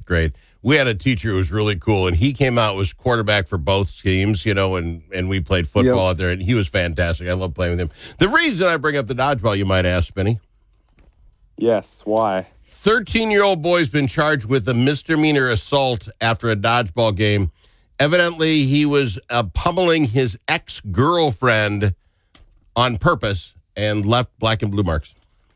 grade. We had a teacher who was really cool, and he came out was quarterback for both teams, and we played football out there, and he was fantastic. I love playing with him. The reason I bring up the dodgeball, you might ask, Benny. Yes, why? 13-year-old boy's been charged with a misdemeanor assault after a dodgeball game. Evidently, he was pummeling his ex-girlfriend on purpose and left black and blue marks.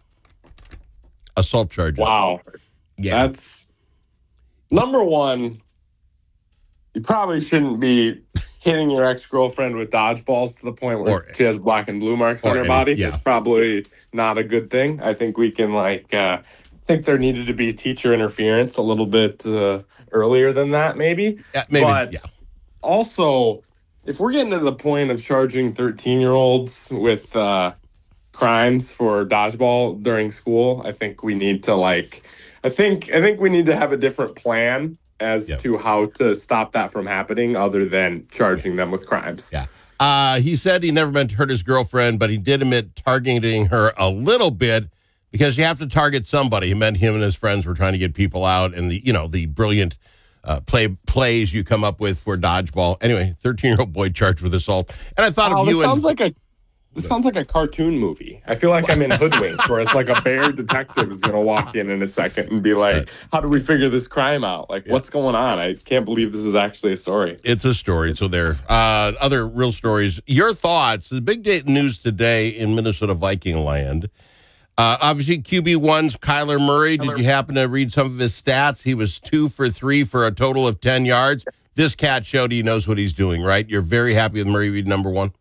Assault charges. Wow. Yeah. That's number one. You probably shouldn't be hitting your ex-girlfriend with dodgeballs to the point where she has black and blue marks on her body. Yeah. It's probably not a good thing. I think we can I think there needed to be teacher interference a little bit earlier than that, maybe. Yeah, maybe. But also, if we're getting to the point of charging 13-year-olds with crimes for dodgeball during school, I think we need to I think we need to have a different plan as to how to stop that from happening other than charging them with crimes. Yeah. He said he never meant to hurt his girlfriend, but he did admit targeting her a little bit because you have to target somebody. He meant him and his friends were trying to get people out and the brilliant plays you come up with for dodgeball. Anyway, 13-year-old boy charged with assault. And I thought of you. This sounds like a cartoon movie. I feel like I'm in Hoodwink, where it's like a bear detective is going to walk in a second and be like, how do we figure this crime out? What's going on? I can't believe this is actually a story. It's a story. So there. Other real stories. Your thoughts. The big day news today in Minnesota Viking land. Obviously, QB1's Kyler Murray. Did you happen to read some of his stats? He was 2 for 3 for a total of 10 yards. This cat showed he knows what he's doing, right? You're very happy with Murray being number one?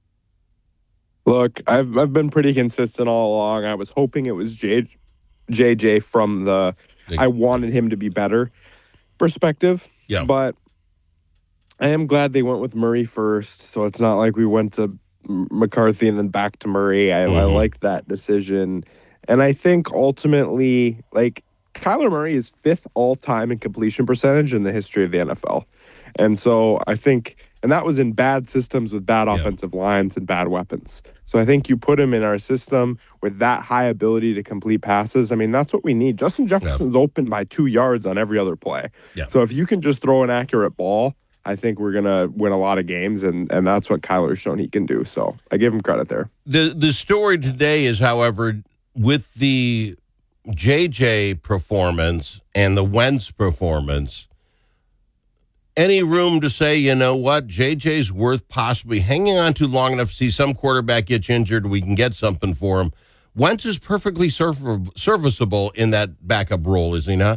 Look, I've been pretty consistent all along. I was hoping it was JJ from the I wanted him to be better perspective. Yeah. But I am glad they went with Murray first, so it's not like we went to McCarthy and then back to Murray. I like that decision. And I think ultimately, Kyler Murray is 5th all-time in completion percentage in the history of the NFL. And so I think, and that was in bad systems with bad offensive lines and bad weapons. So I think you put him in our system with that high ability to complete passes. I mean, that's what we need. Justin Jefferson's open by 2 yards on every other play. Yeah. So if you can just throw an accurate ball, I think we're going to win a lot of games, and that's what Kyler's shown he can do. So I give him credit there. The story today is, however, with the JJ performance and the Wentz performance, any room to say, you know what, JJ's worth possibly hanging on too long enough to see some quarterback get injured, we can get something for him. Wentz is perfectly serviceable in that backup role, is he not?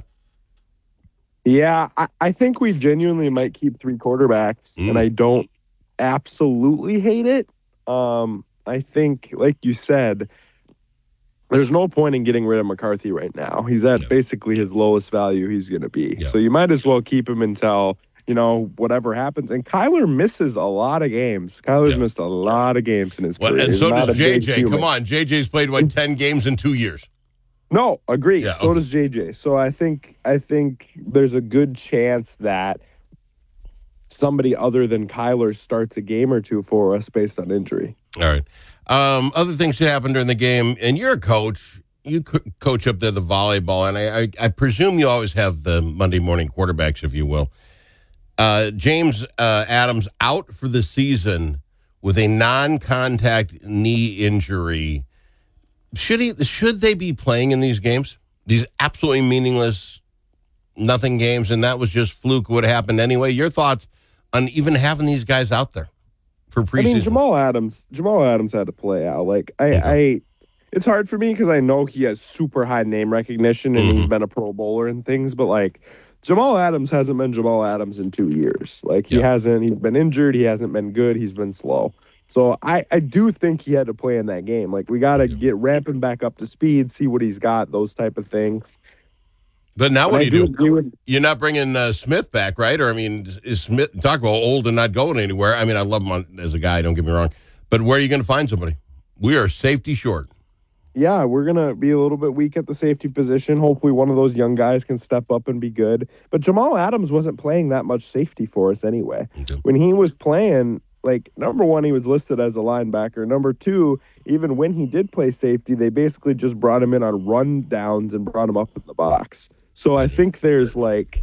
Yeah, I think we genuinely might keep 3 quarterbacks, and I don't absolutely hate it. I think, like you said, there's no point in getting rid of McCarthy right now. He's at basically his lowest value he's going to be. So you might as well keep him until, whatever happens. And Kyler misses a lot of games. Kyler's missed a lot of games in his career. And so does JJ. Come on, JJ's played, 10 games in 2 years. No, agree. Yeah, so does JJ. So I think there's a good chance that somebody other than Kyler starts a game or two for us based on injury. All right. Other things that happened during the game, and you're a coach. You coach up there the volleyball, and I presume you always have the Monday morning quarterbacks, if you will. James Adams out for the season with a non-contact knee injury. Should they be playing in these games? These absolutely meaningless nothing games, and that was just fluke, would have happened anyway. Your thoughts on even having these guys out there for preseason? I mean, Jamal Adams had to play out. It's hard for me because I know he has super high name recognition and he's been a Pro Bowler and things, but Jamal Adams hasn't been Jamal Adams in 2 years. He's been injured, he hasn't been good, he's been slow. So I do think he had to play in that game. We got to get ramping back up to speed, see what he's got, those type of things. But now what do you do? You're not bringing Smith back, right? Or, is Smith, talk about old and not going anywhere. I love him as a guy, don't get me wrong. But where are you going to find somebody? We are safety short. Yeah, we're going to be a little bit weak at the safety position. Hopefully one of those young guys can step up and be good. But Jamal Adams wasn't playing that much safety for us anyway. Okay. When he was playing, number one, he was listed as a linebacker. Number two, even when he did play safety, they basically just brought him in on run downs and brought him up in the box. So I think there's